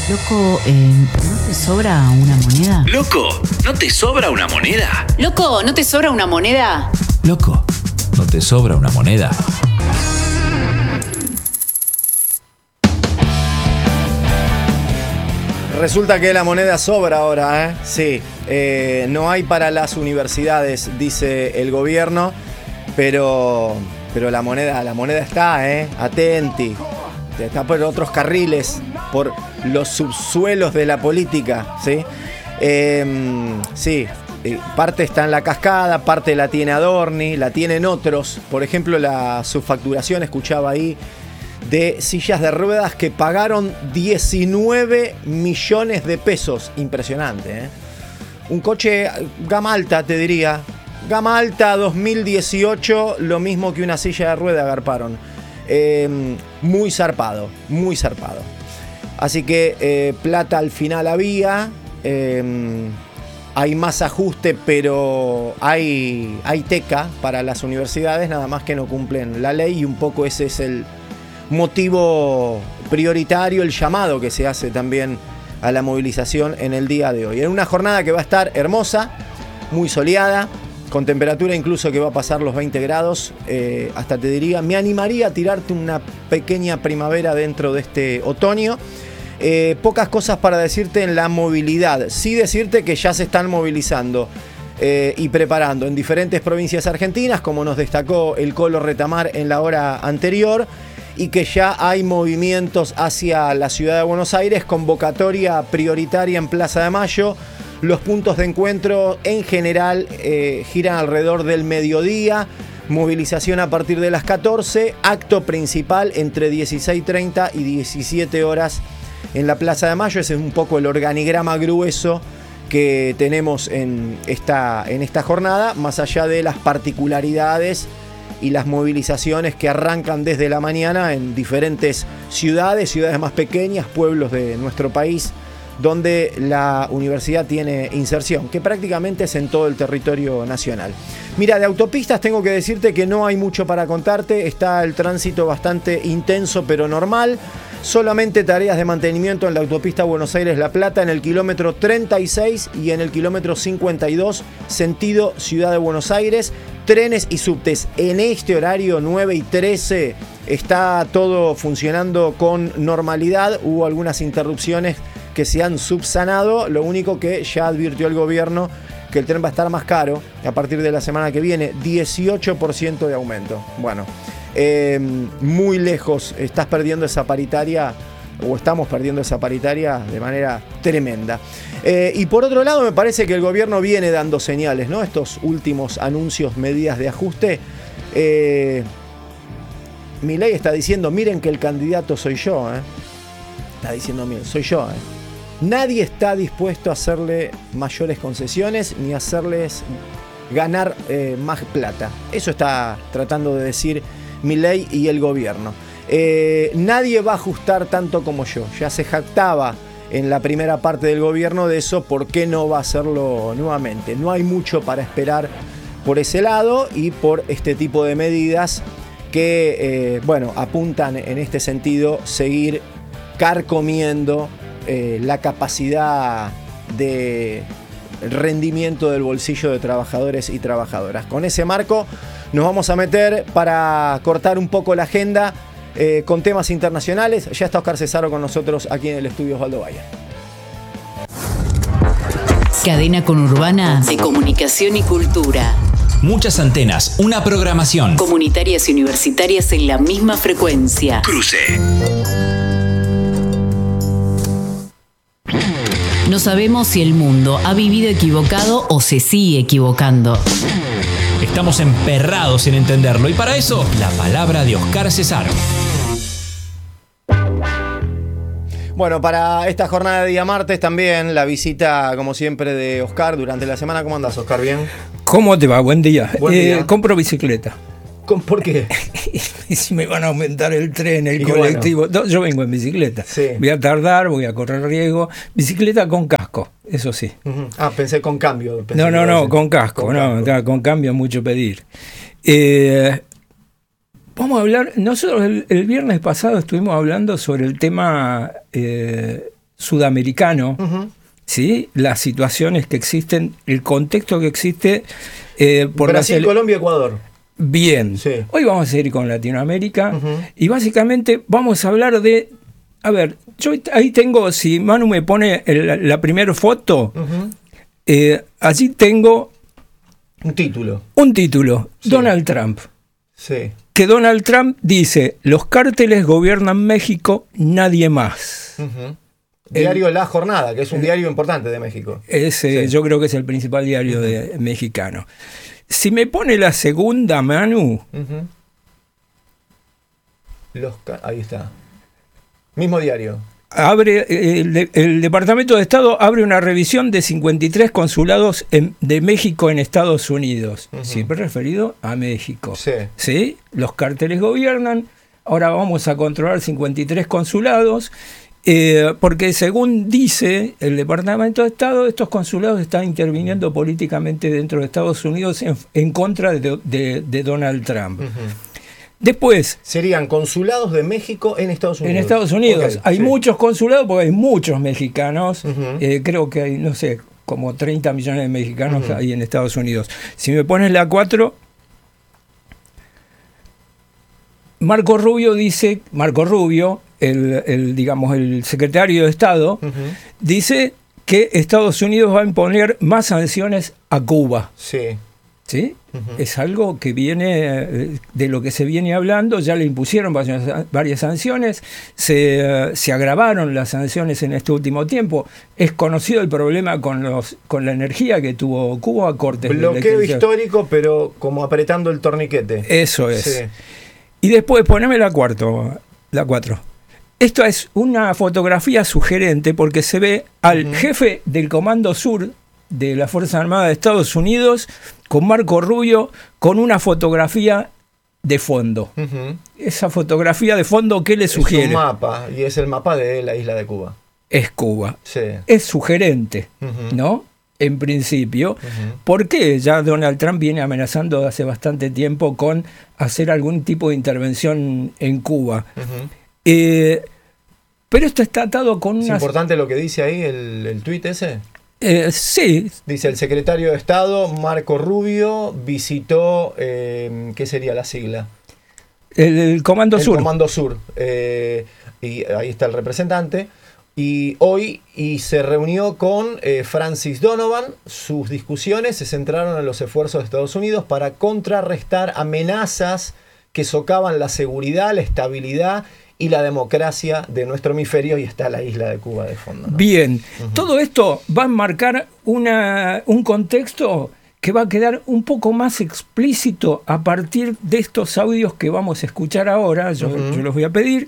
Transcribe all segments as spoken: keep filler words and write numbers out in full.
Loco, eh, ¿no te sobra una moneda? Loco, ¿no te sobra una moneda? Loco, ¿no te sobra una moneda? Loco, ¿no te sobra una moneda? Resulta que la moneda sobra ahora, ¿eh? Sí, eh, no hay para las universidades, dice el gobierno, pero, pero la moneda, la moneda está, ¿eh? Atenti, está por otros carriles, por los subsuelos de la política, ¿sí? Eh, sí, eh, parte está en la cascada, parte la tiene Adorni, la tienen otros, por ejemplo la subfacturación, escuchaba ahí, de sillas de ruedas que pagaron diecinueve millones de pesos. Impresionante, ¿eh? Un coche gama alta, te diría. Gama alta dos mil dieciocho, lo mismo que una silla de ruedas agarparon. Eh, muy zarpado, muy zarpado. Así que eh, plata al final había. Eh, hay más ajuste, pero hay, hay teca para las universidades, nada más que no cumplen la ley y un poco ese es el motivo prioritario, el llamado que se hace también a la movilización en el día de hoy. En una jornada que va a estar hermosa, muy soleada, con temperatura incluso que va a pasar los veinte grados, eh, hasta te diría, me animaría a tirarte una pequeña primavera dentro de este otoño. Eh, pocas cosas para decirte en la movilidad, sí decirte que ya se están movilizando eh, y preparando en diferentes provincias argentinas, como nos destacó el Colo Retamar en la hora anterior, y que ya hay movimientos hacia la ciudad de Buenos Aires, convocatoria prioritaria en Plaza de Mayo. Los puntos de encuentro en general eh, giran alrededor del mediodía, movilización a partir de las catorce, acto principal entre dieciséis treinta y diecisiete horas en la Plaza de Mayo. Ese es un poco el organigrama grueso que tenemos en esta, en esta jornada, más allá de las particularidades y las movilizaciones que arrancan desde la mañana en diferentes ciudades, ciudades más pequeñas, pueblos de nuestro país, donde la universidad tiene inserción, que prácticamente es en todo el territorio nacional. Mira, de autopistas tengo que decirte que no hay mucho para contarte, está el tránsito bastante intenso pero normal, solamente tareas de mantenimiento en la autopista Buenos Aires-La Plata en el kilómetro treinta y seis y en el kilómetro cincuenta y dos, sentido Ciudad de Buenos Aires. Trenes y subtes en este horario nueve y trece está todo funcionando con normalidad. Hubo algunas interrupciones que se han subsanado. Lo único que ya advirtió el gobierno que el tren va a estar más caro a partir de la semana que viene, dieciocho por ciento de aumento. Bueno, eh, muy lejos, estás perdiendo esa paritaria, o estamos perdiendo esa paritaria de manera tremenda. Eh, y por otro lado, me parece que el gobierno viene dando señales, ¿no? Estos últimos anuncios, medidas de ajuste. Eh, Milei está diciendo, miren que el candidato soy yo, ¿eh? Está diciendo, miren, soy yo, ¿eh? Nadie está dispuesto a hacerle mayores concesiones ni a hacerles ganar eh, más plata. Eso está tratando de decir Milei y el gobierno. Eh, nadie va a ajustar tanto como yo. Ya se jactaba en la primera parte del gobierno de eso, ¿por qué no va a hacerlo nuevamente? No hay mucho para esperar por ese lado y por este tipo de medidas que, eh, bueno, apuntan en este sentido seguir carcomiendo eh, la capacidad de rendimiento del bolsillo de trabajadores y trabajadoras. Con ese marco nos vamos a meter para cortar un poco la agenda Eh, con temas internacionales. Ya está Oscar Cesaro con nosotros aquí en el estudio Osvaldo Bayer. Cadena conurbana de comunicación y cultura. Muchas antenas, una programación. Comunitarias y universitarias en la misma frecuencia. Cruce. No sabemos si el mundo ha vivido equivocado o se sigue equivocando. Estamos emperrados en entenderlo y para eso, la palabra de Oscar Cesaro. Bueno, para esta jornada de día martes también la visita, como siempre, de Oscar durante la semana. ¿Cómo andás, Oscar? ¿Bien? ¿Cómo te va? Buen día. Buen día. Eh, compro bicicleta. ¿Por qué? Y si me van a aumentar el tren, el y colectivo. Bueno. No, yo vengo en bicicleta. Sí. Voy a tardar, voy a correr riesgo. Bicicleta con casco, eso sí. Uh-huh. Ah, pensé con cambio. Pensé no, no, no, con casco. Con, no, casco. Con cambio mucho pedir. Eh, vamos a hablar. Nosotros el, el viernes pasado estuvimos hablando sobre el tema eh, sudamericano, uh-huh. ¿sí? Las situaciones que existen, el contexto que existe. Eh, por Brasil, la Colombia, Ecuador. Bien. Sí. Hoy vamos a seguir con Latinoamérica uh-huh. y básicamente vamos a hablar de... A ver, yo ahí tengo, si Manu me pone el, la primera foto, uh-huh. eh, allí tengo... Un título. Un título, sí. Donald Trump. Sí. Que Donald Trump dice, los cárteles gobiernan México, nadie más. Uh-huh. Diario el, La Jornada, que es un diario importante de México. Ese, sí. Yo creo que es el principal diario uh-huh. de, mexicano. Si me pone la segunda, Manu... Uh-huh. Los, ahí está. Mismo diario. Abre el, el Departamento de Estado abre una revisión de cincuenta y tres consulados en, de México en Estados Unidos, uh-huh. siempre referido a México. Sí. ¿Sí? Los cárteles gobiernan, ahora vamos a controlar cincuenta y tres consulados, eh, porque según dice el Departamento de Estado, estos consulados están interviniendo políticamente dentro de Estados Unidos en, en contra de, de, de Donald Trump. Uh-huh. Después... Serían consulados de México en Estados Unidos. En Estados Unidos. Okay, hay sí. muchos consulados porque hay muchos mexicanos. Uh-huh. Eh, creo que hay, no sé, como treinta millones de mexicanos uh-huh. hay en Estados Unidos. Si me pones la cuatro... Marco Rubio dice... Marco Rubio, el, el, digamos, el secretario de Estado, uh-huh. dice que Estados Unidos va a imponer más sanciones a Cuba. Sí. ¿Sí? Uh-huh. Es algo que viene de lo que se viene hablando, ya le impusieron varias, varias sanciones, se, se agravaron las sanciones en este último tiempo. Es conocido el problema con los con la energía que tuvo Cuba a cortes. Bloqueo histórico, pero como apretando el torniquete. Eso es. Sí. Y después poneme la cuarto, la cuatro. Esto es una fotografía sugerente porque se ve al uh-huh. jefe del Comando Sur de la Fuerza Armada de Estados Unidos con Marco Rubio con una fotografía de fondo. Uh-huh. Esa fotografía de fondo, ¿qué le sugiere? Es un mapa, y es el mapa de la isla de Cuba. Es Cuba. Sí. Es sugerente, uh-huh. ¿no? En principio. Uh-huh. ¿Por qué? Ya Donald Trump viene amenazando hace bastante tiempo con hacer algún tipo de intervención en Cuba. Uh-huh. Eh, pero esto está atado con una... ¿Es importante lo que dice ahí el, el tuit ese? Eh, sí. Dice, el secretario de Estado, Marco Rubio, visitó, eh, ¿qué sería la sigla? El, el Comando el Sur. El Comando Sur. Eh, y ahí está el representante. Y hoy y se reunió con eh, Francis Donovan. Sus discusiones se centraron en los esfuerzos de Estados Unidos para contrarrestar amenazas que socavan la seguridad, la estabilidad y la democracia de nuestro hemisferio, y está la isla de Cuba de fondo, ¿no? Bien, uh-huh. todo esto va a marcar una, un contexto que va a quedar un poco más explícito a partir de estos audios que vamos a escuchar ahora. Yo, uh-huh. yo los voy a pedir.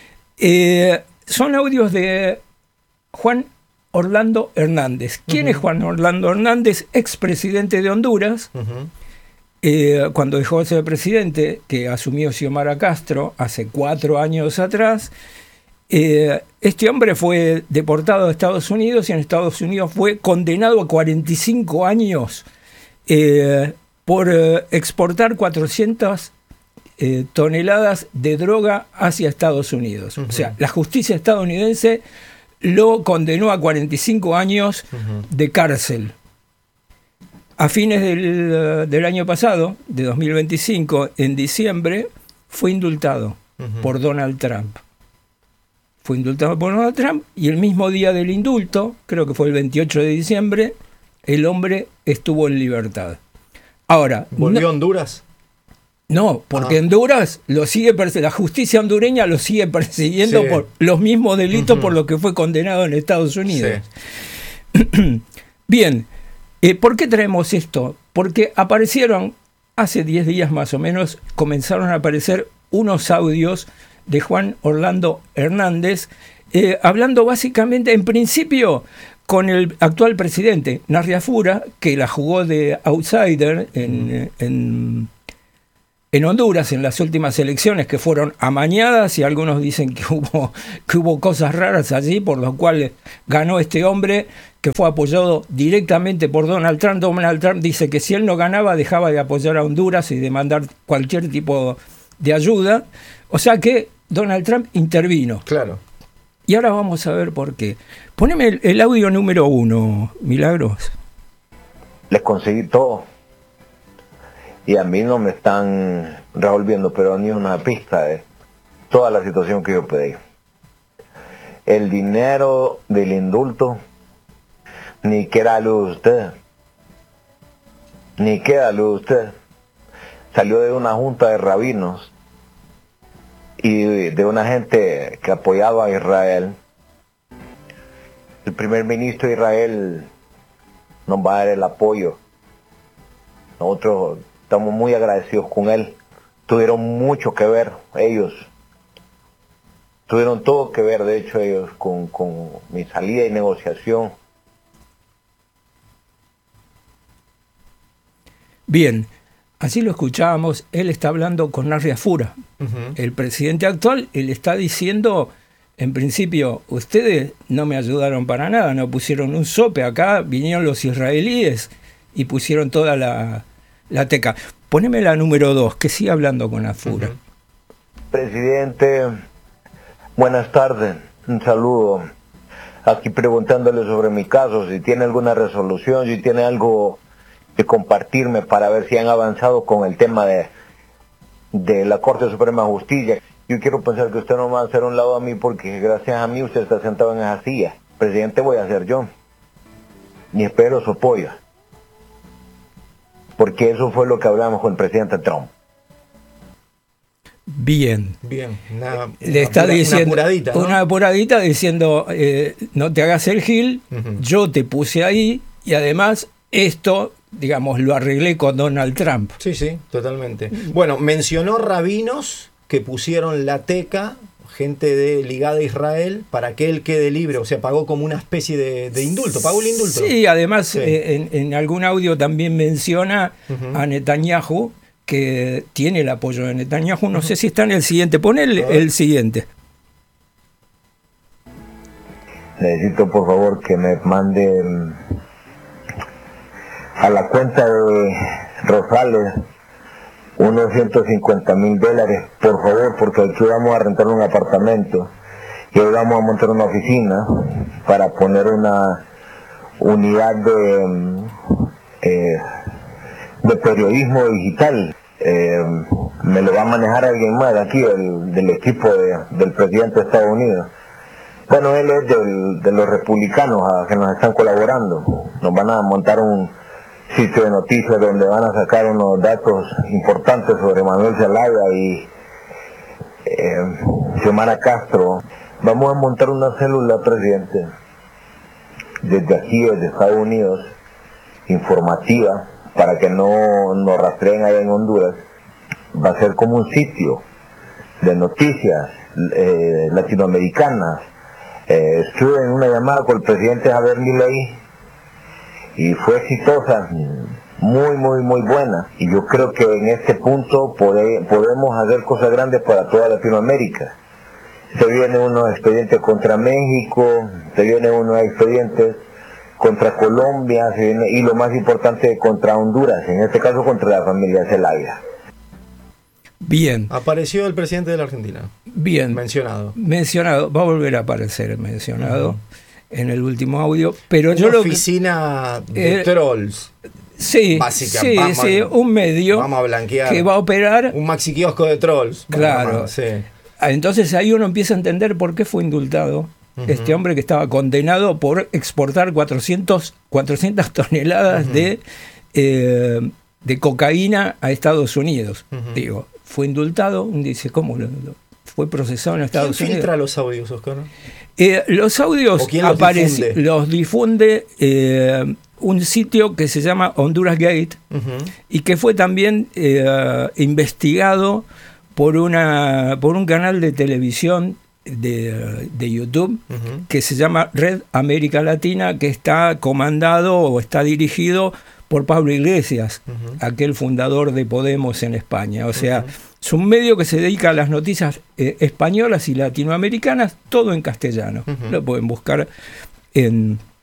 Eh, son audios de Juan Orlando Hernández. ¿Quién uh-huh. es Juan Orlando Hernández? Expresidente de Honduras. Uh-huh. Eh, cuando dejó de ser presidente, que asumió Xiomara Castro hace cuatro años atrás, eh, este hombre fue deportado a Estados Unidos y en Estados Unidos fue condenado a cuarenta y cinco años eh, por eh, exportar cuatrocientas eh, toneladas de droga hacia Estados Unidos. Uh-huh. O sea, la justicia estadounidense lo condenó a cuarenta y cinco años uh-huh. de cárcel. A fines del, del año pasado, de dos mil veinticinco, en diciembre, fue indultado uh-huh. por Donald Trump. Fue indultado por Donald Trump y el mismo día del indulto, creo que fue el veintiocho de diciembre, el hombre estuvo en libertad. Ahora, ¿volvió no, a Honduras? No, porque ah. Honduras lo sigue perse- la justicia hondureña lo sigue persiguiendo sí. por los mismos delitos uh-huh. por los que fue condenado en Estados Unidos. Sí. Bien. Eh, ¿Por qué traemos esto? Porque aparecieron, hace diez días más o menos, comenzaron a aparecer unos audios de Juan Orlando Hernández, eh, hablando básicamente, en principio, con el actual presidente, Narria Fura, que la jugó de outsider en, mm. en, en Honduras en las últimas elecciones, que fueron amañadas, y algunos dicen que hubo, que hubo cosas raras allí, por lo cual ganó este hombre, que fue apoyado directamente por Donald Trump. Donald Trump dice que si él no ganaba, dejaba de apoyar a Honduras y de mandar cualquier tipo de ayuda. O sea que Donald Trump intervino. Claro. Y ahora vamos a ver por qué. Poneme el, el audio número uno, Milagros. Les conseguí todo. Y a mí no me están revolviendo, pero ni una pista de toda la situación que yo pedí. El dinero del indulto, ni queda luz de usted. Ni queda luz de usted. Salió de una junta de rabinos y de una gente que apoyaba a Israel. El primer ministro de Israel nos va a dar el apoyo. Nosotros estamos muy agradecidos con él. Tuvieron mucho que ver ellos. Tuvieron todo que ver, de hecho, ellos con, con mi salida y negociación. Bien, así lo escuchábamos. Él está hablando con Narri Afura, uh-huh. el presidente actual. Él está diciendo, en principio, ustedes no me ayudaron para nada, no pusieron un sope acá, vinieron los israelíes y pusieron toda la, la teca. Poneme la número dos, que sigue hablando con Afura. Uh-huh. Presidente, buenas tardes, un saludo. Aquí preguntándole sobre mi caso, si tiene alguna resolución, si tiene algo que compartirme para ver si han avanzado con el tema de, de la Corte Suprema de Justicia. Yo quiero pensar que usted no va a hacer un lado a mí porque gracias a mí usted está sentado en esa silla. Presidente voy a ser yo. Y espero su apoyo. Porque eso fue lo que hablamos con el presidente Trump. Bien. Bien. Una, Le está una, diciendo una apuradita, ¿no? Una apuradita diciendo, eh, no te hagas el gil, uh-huh. yo te puse ahí y además esto, digamos, lo arreglé con Donald Trump. Sí, sí, totalmente. Bueno, mencionó rabinos que pusieron la teca, gente de ligada a Israel, para que él quede libre, o sea, pagó como una especie de, de indulto, pagó el indulto. Sí, además sí. Eh, en, en algún audio también menciona uh-huh. a Netanyahu, que tiene el apoyo de Netanyahu. No uh-huh. sé si está en el siguiente. Pon el, el siguiente. Necesito por favor que me manden a la cuenta de Rosales unos ciento cincuenta mil dólares, por favor, porque aquí vamos a rentar un apartamento y hoy vamos a montar una oficina para poner una unidad de eh, de periodismo digital. Eh, me lo va a manejar alguien más aquí del, del equipo de, del presidente de Estados Unidos. Bueno, él es del, de los republicanos a, que nos están colaborando. Nos van a montar un sitio de noticias donde van a sacar unos datos importantes sobre Manuel Zelaya y eh, Xiomara Castro. Vamos a montar una célula, presidente, desde aquí, desde Estados Unidos, informativa, para que no nos rastreen allá en Honduras. Va a ser como un sitio de noticias eh, latinoamericanas. Eh, estuve en una llamada con el presidente Javier Milei y fue exitosa, muy, muy, muy buena. Y yo creo que en este punto pode, podemos hacer cosas grandes para toda Latinoamérica. Se vienen unos expedientes contra México, se vienen unos expedientes contra Colombia, se viene, y lo más importante, contra Honduras, en este caso contra la familia Zelaya. Bien. Apareció el presidente de la Argentina. Bien. Mencionado. Mencionado, va a volver a aparecer mencionado uh-huh. en el último audio, pero Una yo lo oficina que, de eh, trolls. Sí, Básica, sí, vamos, sí, un medio vamos a blanquear, que va a operar un maxi kiosco de trolls. Claro. Más, sí. Entonces ahí uno empieza a entender por qué fue indultado uh-huh. este hombre que estaba condenado por exportar cuatrocientas toneladas uh-huh. de, eh, de cocaína a Estados Unidos. Uh-huh. Digo, fue indultado, dice, ¿cómo lo, lo, fue procesado en Estados ¿Quién Unidos? filtra los audios, Oscar? Eh, los audios los aparecen, difunde? los difunde eh, un sitio que se llama Honduras Gate uh-huh. y que fue también eh, investigado por una por un canal de televisión de, de YouTube uh-huh. que se llama Red América Latina, que está comandado o está dirigido por Pablo Iglesias, uh-huh. aquel fundador de Podemos en España. O sea, uh-huh. es un medio que se dedica a las noticias eh, españolas y latinoamericanas, todo en castellano. Uh-huh. Lo pueden buscar en